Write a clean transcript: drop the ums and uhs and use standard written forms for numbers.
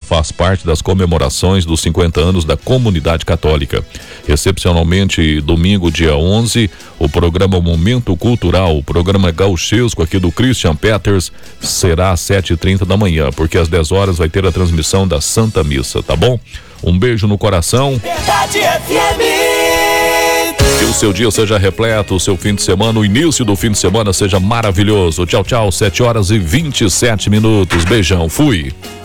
faz parte das comemorações dos 50 anos da Comunidade Católica. Excepcionalmente, domingo, dia 11, o programa Momento Cultural, o programa gauchesco aqui do Christian Peters, será às 7h30 da manhã, porque às 10 horas vai ter a transmissão da Santa Missa, tá bom? Um beijo no coração. Verdade FM. Que o seu dia seja repleto, o seu fim de semana, o início do fim de semana seja maravilhoso. Tchau, tchau, 7h27. Beijão, fui.